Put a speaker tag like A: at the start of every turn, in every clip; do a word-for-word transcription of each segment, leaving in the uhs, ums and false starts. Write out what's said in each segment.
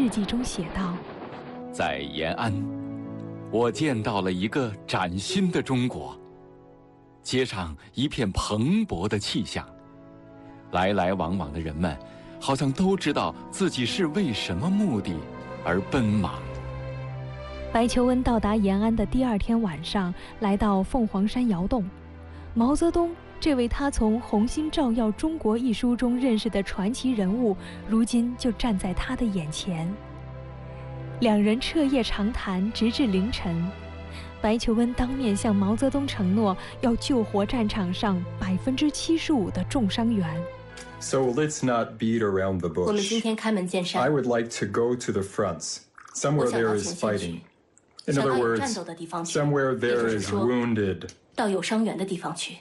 A: 日记中写道：
B: 在延安，我见到了一个崭新的中国，街上一片蓬勃的气象，来来往往的人们好像都知道自己是为什么目的而奔忙。
A: 白求恩到达延安的第二天晚上，来到凤凰山窑洞，毛泽东这位他从《红星照耀中国》一书中认识的传奇人物，如今就站在他的眼前。两人彻夜长谈，直至凌晨。白求恩当面向毛泽东承诺，要救活战场上百分之七十五的重伤员。
C: So let's not beat around the bush.
D: 我们今天开门见山。
C: I would like to go to the fronts, somewhere there is fighting. In other words, somewhere there is wounded.
D: 到有伤员的地方去。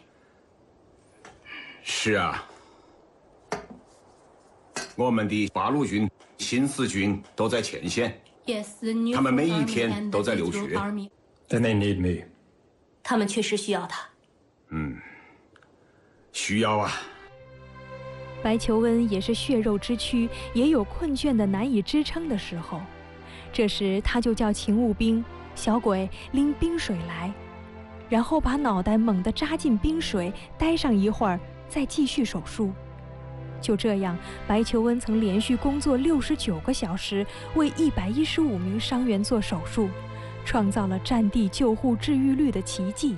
E: 是啊，我们的八路军、新四军都在前线，他们每一天都在流血。
C: Then they need me.
D: 他们确实需要他。
E: 嗯，需要啊。
A: 白求恩也是血肉之躯，也有困倦的难以支撑的时候。这时他就叫勤务兵小鬼拎冰水来，然后把脑袋猛地扎进冰水，待上一会儿，再继续手术。就这样，白求恩曾连续工作六十九个小时，为一百一十五名伤员做手术，创造了战地救护治愈率的奇迹。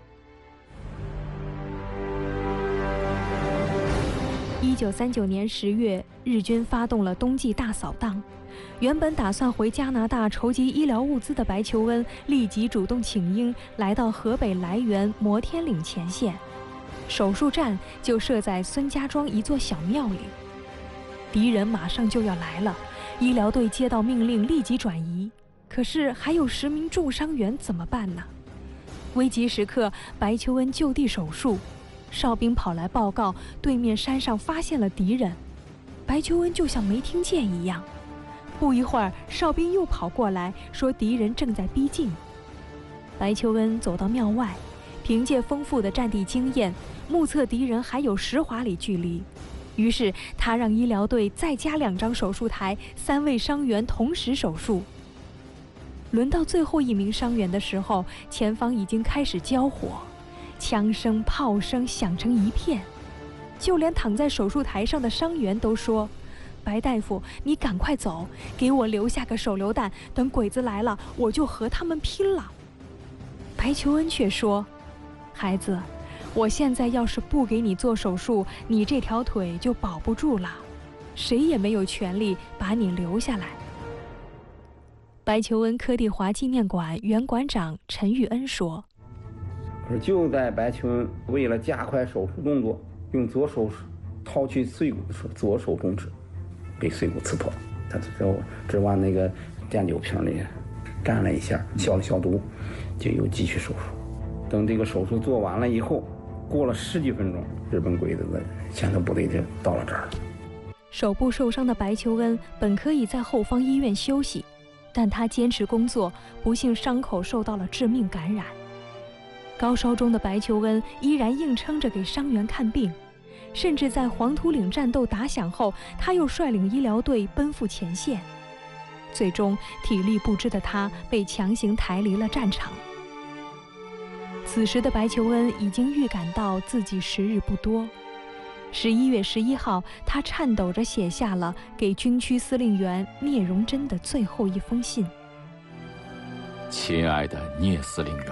A: 一九三九年十月，日军发动了冬季大扫荡。原本打算回加拿大筹集医疗物资的白求恩，立即主动请缨，来到河北涞源摩天岭前线。手术站就设在孙家庄一座小庙里。敌人马上就要来了，医疗队接到命令立即转移。可是还有十名重伤员怎么办呢？危急时刻，白求恩就地手术。哨兵跑来报告，对面山上发现了敌人。白求恩就像没听见一样。不一会儿，哨兵又跑过来，说敌人正在逼近。白求恩走到庙外，凭借丰富的战地经验，目测敌人还有十华里距离。于是他让医疗队再加两张手术台，三位伤员同时手术。轮到最后一名伤员的时候，前方已经开始交火，枪声、炮声响成一片。就连躺在手术台上的伤员都说：白大夫，你赶快走，给我留下个手榴弹，等鬼子来了，我就和他们拼了。白求恩却说：孩子，我现在要是不给你做手术，你这条腿就保不住了，谁也没有权利把你留下来。白求恩柯蒂华纪念馆原馆长陈玉恩说：
F: 可是就在白求恩为了加快手术动作，用左手掏去碎骨的时候，左手中指被碎骨刺破，他之后只往那个碘酒瓶里蘸了一下，消了消毒，就又继续手术。等这个手术做完了以后，过了十几分钟，日本鬼子的前头部队就到了这儿了。
A: 手部受伤的白求恩本可以在后方医院休息，但他坚持工作，不幸伤口受到了致命感染。高烧中的白求恩依然硬撑着给伤员看病。甚至在黄土岭战斗打响后，他又率领医疗队奔赴前线。最终，体力不支的他被强行抬离了战场。此时的白求恩已经预感到自己时日不多。十一月十一号，他颤抖着写下了给军区司令员聂荣臻的最后一封信：
B: 亲爱的聂司令员，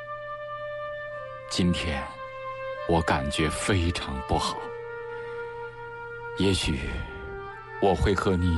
B: 今天我感觉非常不好。也许我会和你